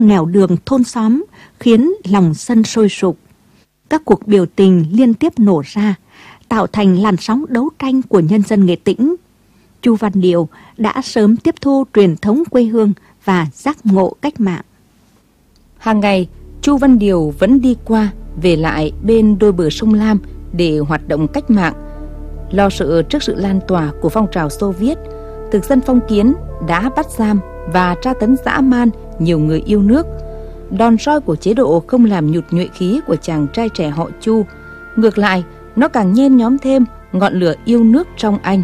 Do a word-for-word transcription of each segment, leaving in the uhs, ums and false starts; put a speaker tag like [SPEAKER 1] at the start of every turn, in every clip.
[SPEAKER 1] nẻo đường thôn xóm khiến lòng dân sôi sục. Các cuộc biểu tình liên tiếp nổ ra, tạo thành làn sóng đấu tranh của nhân dân Nghệ Tĩnh. Chu Văn Điểu đã sớm tiếp thu truyền thống quê hương và giác ngộ cách mạng.
[SPEAKER 2] Hàng ngày, Chu Văn Điểu vẫn đi qua về lại bên đôi bờ sông Lam để hoạt động cách mạng. Lo sợ trước sự lan tỏa của phong trào Xô Viết, thực dân phong kiến đã bắt giam và tra tấn dã man nhiều người yêu nước. Đòn roi của chế độ không làm nhụt nhuệ khí của chàng trai trẻ họ Chu. Ngược lại, nó càng nhen nhóm thêm ngọn lửa yêu nước trong anh.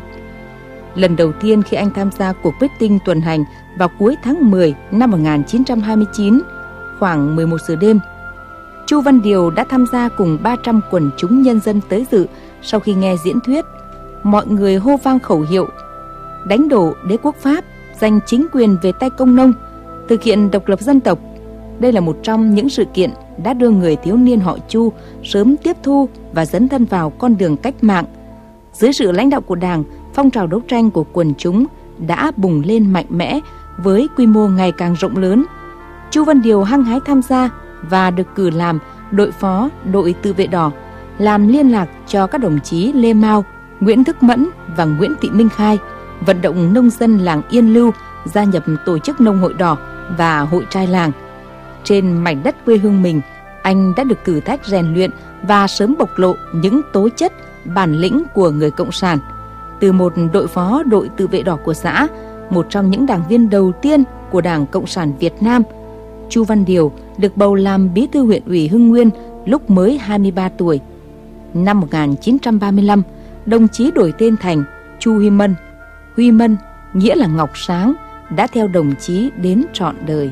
[SPEAKER 2] Lần đầu tiên khi anh tham gia cuộc meeting tuần hành vào cuối tháng mười năm một nghìn chín trăm hai mươi chín, khoảng mười một giờ đêm, Chu Văn Điểu đã tham gia cùng ba trăm quần chúng nhân dân tới dự. Sau khi nghe diễn thuyết, mọi người hô vang khẩu hiệu đánh đổ đế quốc Pháp, giành chính quyền về tay công nông, thực hiện độc lập dân tộc. Đây là một trong những sự kiện đã đưa người thiếu niên họ Chu sớm tiếp thu và dấn thân vào con đường cách mạng. Dưới sự lãnh đạo của Đảng, phong trào đấu tranh của quần chúng đã bùng lên mạnh mẽ với quy mô ngày càng rộng lớn. Chu Văn Điểu hăng hái tham gia và được cử làm đội phó đội tự vệ đỏ, làm liên lạc cho các đồng chí Lê Mao, Nguyễn Đức Mẫn và Nguyễn Thị Minh Khai, vận động nông dân làng Yên Lưu gia nhập tổ chức nông hội đỏ và hội trai làng. Trên mảnh đất quê hương mình, anh đã được thử thách rèn luyện và sớm bộc lộ những tố chất, bản lĩnh của người cộng sản. Từ một đội phó đội tự vệ đỏ của xã, một trong những đảng viên đầu tiên của Đảng Cộng sản Việt Nam, Chu Văn Điểu được bầu làm bí thư huyện ủy Hưng Nguyên lúc mới hai mươi ba tuổi. Năm một nghìn chín trăm ba mươi lăm, đồng chí đổi tên thành Chu Huy Mân. Huy Mân nghĩa là Ngọc Sáng, đã theo đồng chí đến trọn đời.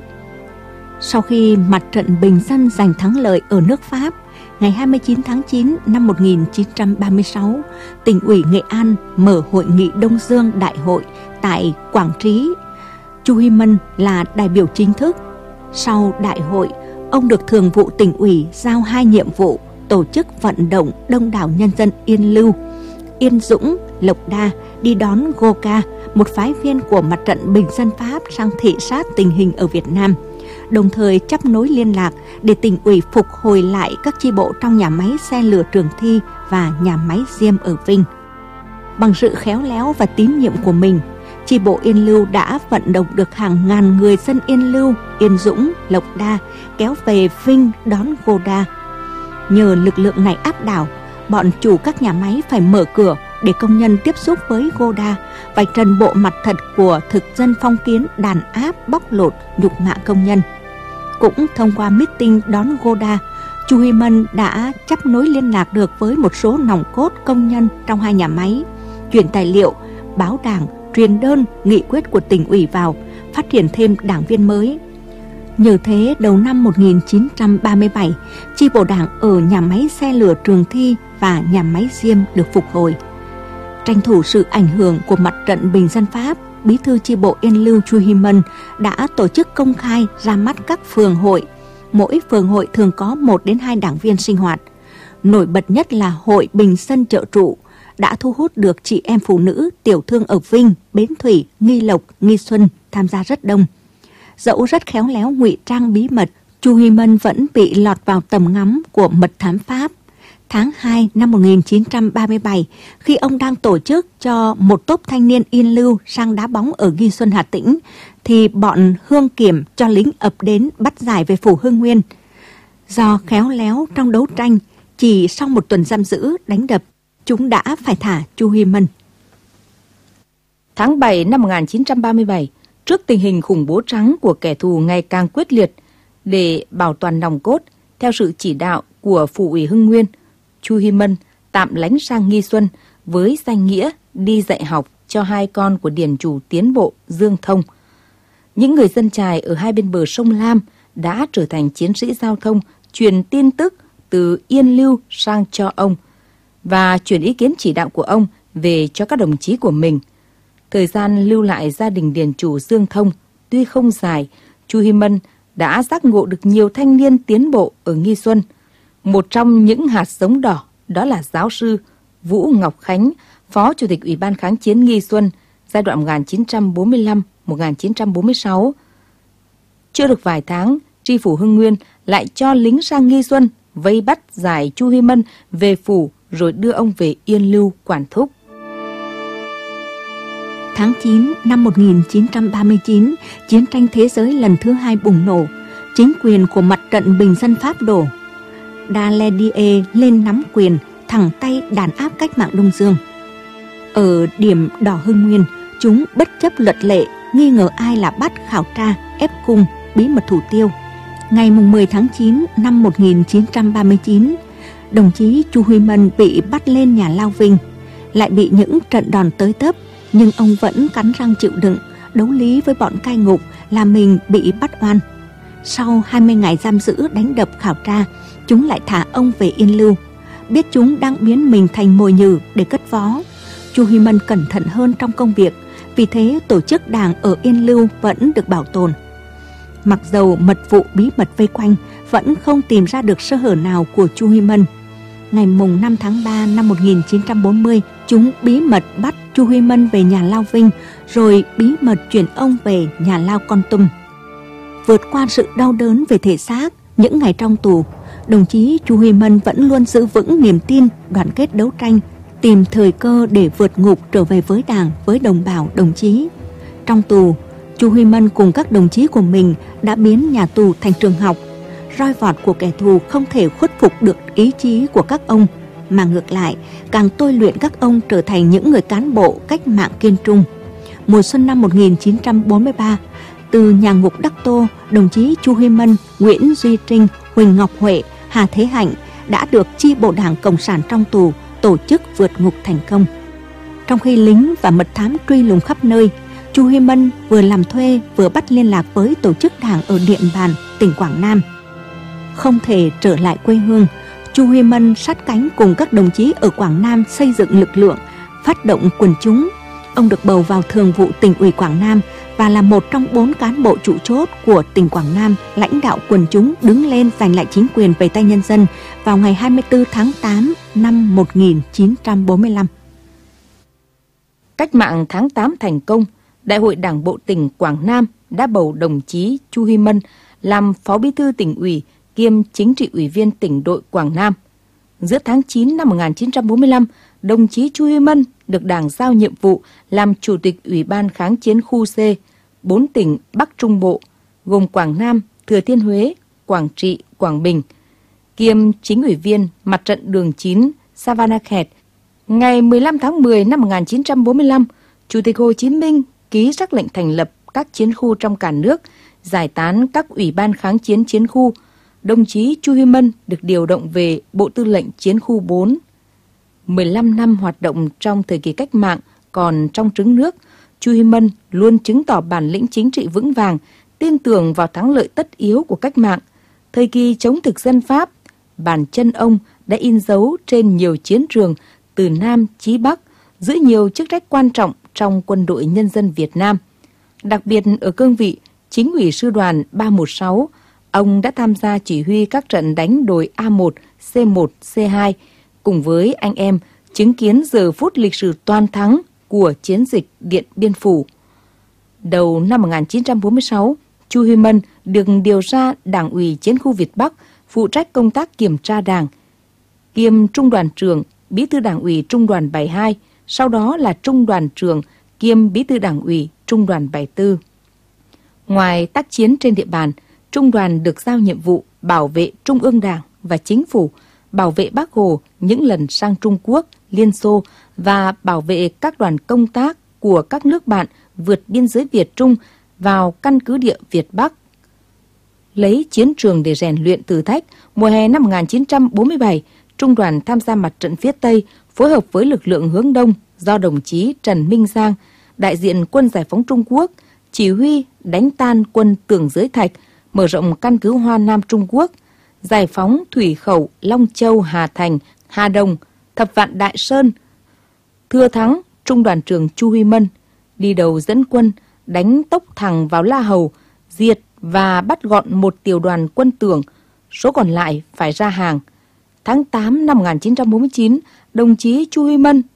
[SPEAKER 1] Sau khi mặt trận bình dân giành thắng lợi ở nước Pháp, ngày hai mươi chín tháng chín năm một nghìn chín trăm ba mươi sáu, tỉnh ủy Nghệ An mở hội nghị Đông Dương Đại hội tại Quảng Trí. Chu Huy Mân là đại biểu chính thức. Sau đại hội, ông được Thường vụ tỉnh ủy giao hai nhiệm vụ tổ chức vận động đông đảo nhân dân Yên Lưu, Yên Dũng, Lộc Đa đi đón Gô-ca, một phái viên của mặt trận bình dân Pháp sang thị sát tình hình ở Việt Nam, đồng thời chấp nối liên lạc để tỉnh ủy phục hồi lại các chi bộ trong nhà máy xe lửa Trường Thi và nhà máy Diêm ở Vinh. Bằng sự khéo léo và tín nhiệm của mình, chi bộ Yên Lưu đã vận động được hàng ngàn người dân Yên Lưu, Yên Dũng, Lộc Đa kéo về Vinh đón Gô-đa. Nhờ lực lượng này áp đảo, bọn chủ các nhà máy phải mở cửa để công nhân tiếp xúc với Gô-đa, vạch trần bộ mặt thật của thực dân phong kiến đàn áp, bóc lột, nhục mạ công nhân. Cũng thông qua meeting đón Gô-đa, Chu Huy Mân đã chấp nối liên lạc được với một số nòng cốt công nhân trong hai nhà máy, chuyển tài liệu, báo đảng, truyền đơn, nghị quyết của tỉnh ủy vào, phát triển thêm đảng viên mới. Nhờ thế, đầu năm một nghìn chín trăm ba mươi bảy, chi bộ đảng ở nhà máy xe lửa Trường Thi và nhà máy Diêm được phục hồi. Tranh thủ sự ảnh hưởng của mặt trận bình dân Pháp, bí thư chi bộ Yên Lưu Chu Huy Mân đã tổ chức công khai ra mắt các phường hội. Mỗi phường hội thường có một đến hai đảng viên sinh hoạt. Nổi bật nhất là hội Bình Dân Chợ Trụ, đã thu hút được chị em phụ nữ tiểu thương ở Vinh, Bến Thủy, Nghi Lộc, Nghi Xuân tham gia rất đông. Dẫu rất khéo léo ngụy trang bí mật, Chu Huy Mân vẫn bị lọt vào tầm ngắm của mật thám Pháp. Tháng hai năm một nghìn chín trăm ba mươi bảy, khi ông đang tổ chức cho một tốp thanh niên Yên Lưu sang đá bóng ở Nghi Xuân, Hà Tĩnh, thì bọn Hương Kiểm cho lính ập đến bắt giải về phủ Hưng Nguyên. Do khéo léo trong đấu tranh, chỉ sau một tuần giam giữ, đánh đập, chúng đã phải thả Chu Huy Mân.
[SPEAKER 2] Tháng bảy năm một nghìn chín trăm ba mươi bảy, trước tình hình khủng bố trắng của kẻ thù ngày càng quyết liệt, để bảo toàn nòng cốt, theo sự chỉ đạo của Phủ ủy Hưng Nguyên, Chu Huy Mân tạm lánh sang Nghi Xuân với danh nghĩa đi dạy học cho hai con của điền chủ tiến bộ Dương Thông. Những người dân chài ở hai bên bờ sông Lam đã trở thành chiến sĩ giao thông truyền tin tức từ Yên Lưu sang cho ông và chuyển ý kiến chỉ đạo của ông về cho các đồng chí của mình. Thời gian lưu lại gia đình điền chủ Dương Thông tuy không dài, Chu Huy Mân đã giác ngộ được nhiều thanh niên tiến bộ ở Nghi Xuân. Một trong những hạt giống đỏ đó là giáo sư Vũ Ngọc Khánh, Phó Chủ tịch Ủy ban Kháng chiến Nghi Xuân giai đoạn một nghìn chín trăm bốn mươi lăm đến một nghìn chín trăm bốn mươi sáu. Chưa được vài tháng tri phủ Hưng Nguyên lại cho lính sang Nghi Xuân vây bắt giải Chu Huy Mân về phủ rồi đưa ông về Yên Lưu quản thúc.
[SPEAKER 1] Tháng chín năm một nghìn chín trăm ba mươi chín, chiến tranh thế giới lần thứ hai bùng nổ, chính quyền của mặt trận bình dân Pháp đổ. Daladier lên nắm quyền, thẳng tay đàn áp cách mạng Đông Dương. Ở điểm đỏ Hưng Nguyên, chúng bất chấp luật lệ, nghi ngờ ai là bắt, khảo tra, ép cung, bí mật thủ tiêu. Ngày mười tháng chín năm một nghìn chín trăm ba mươi chín, đồng chí Chu Huy Mân bị bắt lên nhà lao Vinh, lại bị những trận đòn tới tấp, nhưng ông vẫn cắn răng chịu đựng, đấu lý với bọn cai ngục là mình bị bắt oan. Sau hai mươi ngày giam giữ, đánh đập, khảo tra, chúng lại thả ông về Yên Lưu. Biết chúng đang biến mình thành mồi nhử để cất vó, Chu Huy Mân cẩn thận hơn trong công việc, vì thế tổ chức đảng ở Yên Lưu vẫn được bảo tồn. Mặc dầu mật vụ bí mật vây quanh, vẫn không tìm ra được sơ hở nào của Chu Huy Mân. Ngày mùng năm tháng ba năm một nghìn chín trăm bốn mươi, chúng bí mật bắt Chu Huy Mân về nhà lao Vinh, rồi bí mật chuyển ông về nhà lao Kon Tum. Vượt qua sự đau đớn về thể xác, những ngày trong tù, đồng chí Chu Huy Mân vẫn luôn giữ vững niềm tin, đoàn kết đấu tranh, tìm thời cơ để vượt ngục trở về với Đảng, với đồng bào, đồng chí. Trong tù, Chu Huy Mân cùng các đồng chí của mình đã biến nhà tù thành trường học. Roi vọt của kẻ thù không thể khuất phục được ý chí của các ông, mà ngược lại càng tôi luyện các ông trở thành những người cán bộ cách mạng kiên trung. Mùa xuân năm một nghìn chín trăm bốn mươi ba, từ nhà ngục Đắc Tô, đồng chí Chu Huy Mân, Nguyễn Duy Trinh, Huỳnh Ngọc Huệ, Hà Thế Hạnh đã được chi bộ Đảng Cộng sản trong tù tổ chức vượt ngục thành công. Trong khi lính và mật thám truy lùng khắp nơi, Chu Huy Mân vừa làm thuê vừa bắt liên lạc với tổ chức đảng ở Điện Bàn, tỉnh Quảng Nam. Không thể trở lại quê hương, Chu Huy Mân sát cánh cùng các đồng chí ở Quảng Nam xây dựng lực lượng, phát động quần chúng. Ông được bầu vào thường vụ tỉnh ủy Quảng Nam và là một trong bốn cán bộ trụ chốt của tỉnh Quảng Nam lãnh đạo quần chúng đứng lên giành lại chính quyền về tay nhân dân vào ngày hai mươi tư tháng tám năm một nghìn chín trăm bốn mươi lăm.
[SPEAKER 2] Cách mạng tháng tám thành công, Đại hội Đảng bộ tỉnh Quảng Nam đã bầu đồng chí Chu Huy Mân làm Phó Bí thư tỉnh ủy kiêm Chính trị ủy viên tỉnh đội Quảng Nam. Giữa tháng chín năm một nghìn chín trăm bốn mươi lăm, đồng chí Chu Huy Mân được Đảng giao nhiệm vụ làm Chủ tịch Ủy ban Kháng chiến khu C, bốn tỉnh Bắc Trung Bộ, gồm Quảng Nam, Thừa Thiên Huế, Quảng Trị, Quảng Bình, kiêm Chính ủy viên Mặt trận Đường chín, Savannakhet. Ngày mười lăm tháng mười năm một nghìn chín trăm bốn mươi lăm, Chủ tịch Hồ Chí Minh ký sắc lệnh thành lập các chiến khu trong cả nước, giải tán các ủy ban kháng chiến chiến khu. Đồng chí Chu Huy Mân được điều động về Bộ Tư lệnh Chiến khu bốn. mười lăm năm hoạt động trong thời kỳ cách mạng còn trong trứng nước, Chu Huy Mân luôn chứng tỏ bản lĩnh chính trị vững vàng, tin tưởng vào thắng lợi tất yếu của cách mạng. Thời kỳ chống thực dân Pháp, bàn chân ông đã in dấu trên nhiều chiến trường từ Nam chí Bắc, giữ nhiều chức trách quan trọng trong quân đội nhân dân Việt Nam. Đặc biệt ở cương vị Chính ủy Sư đoàn ba một sáu, ông đã tham gia chỉ huy các trận đánh đồi A một, C một, C hai, cùng với anh em chứng kiến giờ phút lịch sử toàn thắng của chiến dịch Điện Biên Phủ. Đầu năm một nghìn chín trăm bốn mươi sáu, Chu Huy Mân được điều ra Đảng ủy Chiến khu Việt Bắc, phụ trách công tác kiểm tra Đảng, kiêm Trung đoàn trưởng, Bí thư Đảng ủy Trung đoàn bảy hai, sau đó là Trung đoàn trưởng kiêm Bí thư Đảng ủy Trung đoàn bảy tư. Ngoài tác chiến trên địa bàn, Trung đoàn được giao nhiệm vụ bảo vệ Trung ương Đảng và Chính phủ, bảo vệ Bác Hồ những lần sang Trung Quốc, Liên Xô và bảo vệ các đoàn công tác của các nước bạn vượt biên giới Việt Trung vào căn cứ địa Việt Bắc. Lấy chiến trường để rèn luyện thử thách, mùa hè năm một nghìn chín trăm bốn mươi bảy, Trung đoàn tham gia mặt trận phía Tây, phối hợp với lực lượng hướng Đông do đồng chí Trần Minh Giang, đại diện quân giải phóng Trung Quốc, chỉ huy đánh tan quân Tưởng Giới Thạch, mở rộng căn cứ Hoa Nam Trung Quốc, giải phóng thủy khẩu Long Châu, Hà Thành, Hà Đông, Thập Vạn Đại Sơn. Thưa thắng, Trung đoàn trưởng Chu Huy Mân đi đầu dẫn quân đánh tốc thẳng vào La Hầu, diệt và bắt gọn một tiểu đoàn quân Tưởng, số còn lại phải ra hàng. Tháng tám năm một nghìn chín trăm bốn mươi chín, đồng chí Chu Huy Mân